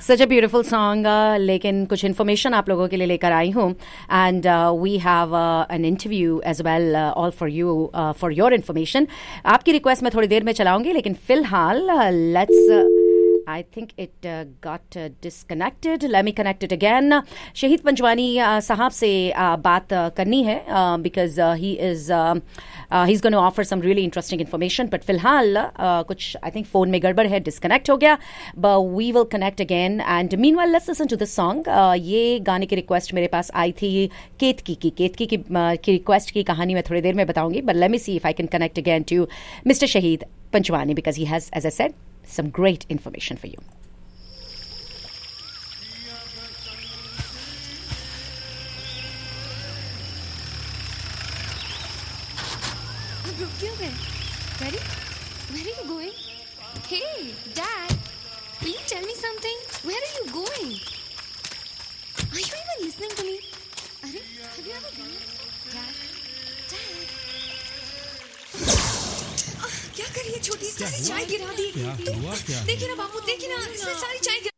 Such a beautiful song, लेकिन कुछ information आप लोगों के लिए लेकर आई हूँ and we have an interview as well all for you for your information. आपकी रिक्वेस्ट मैं थोड़ी देर में चलाऊंगी, लेकिन फिलहाल let's I think it got disconnected. Let me connect it again. शहीद पंजवानी साहब से बात करनी है because he's going to offer some really interesting information. But फिलहाल कुछ I think phone में गड़बड़ है, disconnect हो गया. But we will connect again. And meanwhile, let's listen to this song. ये गाने की रिक्वेस्ट मेरे पास आई थी केतकी की रिक्वेस्ट की कहानी मैं थोड़ी देर में बताऊंगी. But let me see if I can connect again to Mr. Shahid Panchwani because he has, as I said, some great information for you. अब रुक क्यों गए? Daddy, where are you going? Hey, Dad, will you tell me something? Where are you going? Are you even listening to me? अरे, have you ever been here? Dad. क्या करी है छोटी, सारी चाय गिरा दी. क्या हुआ क्या? देखिए ना बापू, देखिए ना, इसने सारी चाय गिरा